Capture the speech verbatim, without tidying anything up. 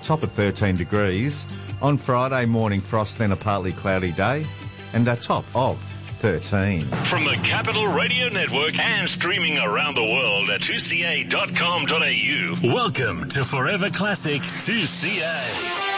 top of thirteen degrees. On Friday, morning frost, then a partly cloudy day, and a top of thirteen. From the Capital Radio Network and streaming around the world at two c a dot com dot a u. Welcome to Forever Classic two C A.